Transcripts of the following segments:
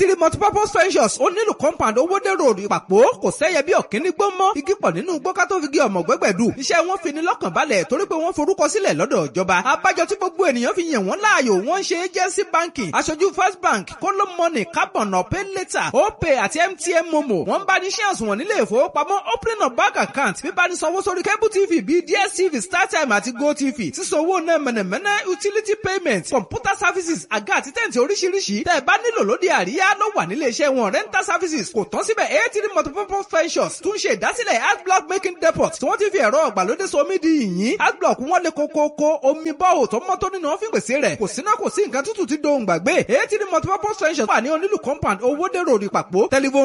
A3 multipurpose ventures ó nílùú compound owódèrò ìpàpọ̀ kò sẹ́yẹ bí ọ̀kíní gbó mọ́ igi pọ̀ nínú gbọ́ká tó fi gé ọmọ gbẹ́gbẹ̀dù iṣẹ́ wọn fi ní lọ́kàn balẹ̀ torí pé wọ́n forúkọ sílẹ̀ lọ́dọ̀ ìjọba abájọ tí gbogbo ènìyàn fi yàn wọ́n láàyò wọ́n ń ṣe agency banking aṣojú first bank kóló money carbon pay later opay àti MTN momo wọ́n bá ní ṣé àsùnwọ̀n nílé ìfowópamọ́ opening of bank account bíbá ní sanwó sórí cable tv bíi DSTV startime àti gotv sísanwó náà mẹ̀nẹ̀mẹ̀nẹ̀ utility payment computer services àga àti tẹ̀ǹtì oríṣiríṣi tẹ́ ẹ bá nílò lóde àríyá ló wà nílé iṣẹ́ wọn rental services kò tán síbẹ̀ A3 multipurpose ventures tún ṣe ìdásílẹ̀ adblock making depot tí wọ́n ti fi ẹ̀rọ ọ̀gbàlódé somi di yìnyín adblock wọn lè kókókó omi bọ́ọ̀ tó mọ́ tó nínú wọn fi pèsè rẹ̀ kò síná kò sí nǹkan tútù tí dohùn gbàgbé A3 multipurpose ventures wà ní onílù compound owódèrò ìpàpọ̀ telephone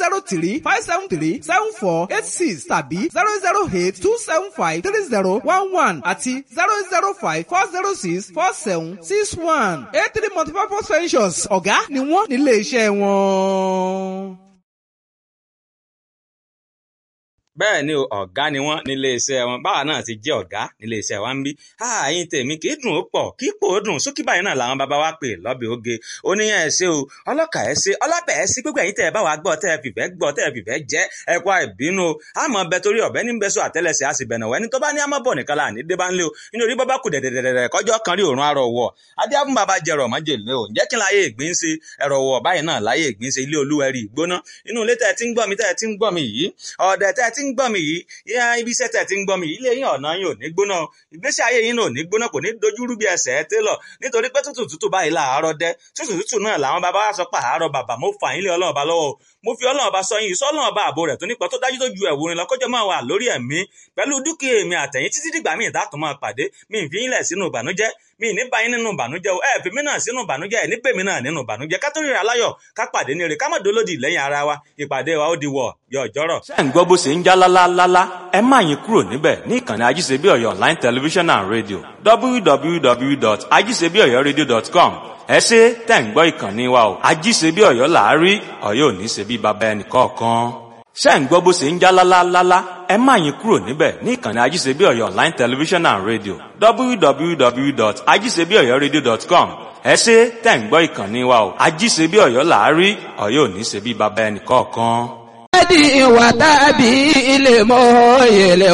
003-573-7486 tàbí 008-275-3011 àti 005-406-4761 A3 multipurpose ventures ọ̀gá ni wọ́n nílé iṣẹ́ wọn. bẹ́ẹ̀ ni ọ̀gá ni wọ́n nílé iṣẹ́ wọn báwa náà ti jẹ́ ọ̀gá nílé iṣẹ́ wa ń bí ààyìn tèmi kì í dùn ó pọ̀ kí pò ó dùn sókè báyìí náà làwọn bàbá wa pè lọ́bẹ̀ oge oníyàn ẹ̀ ṣe o ọlọ́kà ẹ̀ ṣe ọlọ́pẹ̀ ẹ̀ sí gbogbo ẹ̀yin tẹ́ ẹ bá wa gbọ́ tẹ́ ẹ fìfẹ́ gbọ́ tẹ́ ẹ fìfẹ́ jẹ́ ẹ̀kọ́ àìbínú o àmọ́ bẹ torí ọ̀bẹ ní bẹ́sọ̀ àtẹ́lẹsẹ̀ a sì bẹ̀nà wẹ́ni tó bá ní àmọ́ bọ̀ nìkan láàní dé bá ń lé o nítorí bàbá kù dẹ̀dẹ̀dẹ̀dẹ̀ kọjọ́ kan rí òórùn arọ̀ wọ̀ adé fún bàbá jẹrọ májèlé o ǹjẹ́ kí n láyé ìgbín ṣe ẹ̀rọ wọ̀ báyìí náà láyé ìgbín ṣe ilé olúwẹ̀rí ìgbóná inú ilé tẹ́ ẹ ti ń gbọ́ mi tẹ́ ẹ ti ń gbọ́ mi yìí ọ̀dẹ̀ tẹ́ ẹ ti ń gbọ́ mi yìí ibi iṣẹ́ tẹ̀ ti ń gbọ́ mi ilé yín ọ̀nà yín ò ní gbóná ìgbésí ayé yín ò ní gbóná kò ní dojúrú bí ẹsẹ̀ télọ̀ nítorí pé tútù báyìí làárọ̀ dẹ́ tútù náà làwọn bàbá wa sọ pé àárọ̀ bàbá mo fà yín lé Ọlọ́run ọba lọ́wọ́ mo fi Ọlọ́run ọba sọ yín sọ Ọlọ́run ọba ààbò rẹ̀ tó nípa tó dájú tó ju ẹ̀wòrin lọ́kọ́jọ́ máa wà lórí ẹ̀mí pẹ̀lú dúkìá èmi àtẹ̀yìn títí dìgbà míì dátùn máa pàdé mi ì fi yín lẹ̀ sínú ìbànújẹ́ mi ní bá yín nínú ìbànújẹ́ o ẹ fi mí náà sínú ìbànújẹ́ ẹ ní pèmí náà nínú ìbànújẹ́ ká tó ríra láyọ̀ ká pàdé ní ire ká má dolódì lẹ́yìn ara wa ìpàdé wa ó di wọ̀ yọ̀jọ́rọ̀. ṣé ń gbọ́ bó ṣe ń já lálálálá ẹ má yín kúrò níbẹ̀ ní ìkànnì ajíṣebíọ̀yọ̀ online television and radio www.ajíṣebíọ̀yọ̀radio.com ẹ ṣé tẹ̀ ń gbọ́ ìkànnì wa o ajíṣebíọ̀yọ̀ làárí Ọ̀yọ́ ò ní ṣe bí baba ẹnì kọ̀ọ̀kan ṣé ń gbọ́ bó ṣe ń já lálálálá ẹ má yín kúrò níbẹ̀ ní ìkànnì ajíṣebíọ̀yọ̀ online television and radio www.ajíṣebíọ̀yọ̀radio.com ẹ ṣé tẹ̀ ń gbọ́ ìkànnì wa o ajíṣebíọ̀yọ̀ làárí Ọ̀yọ́ ò ní ṣe bí baba ẹnì kọ̀ọ̀kan. ìwà tàbí ilé mọ́ yẹlẹ̀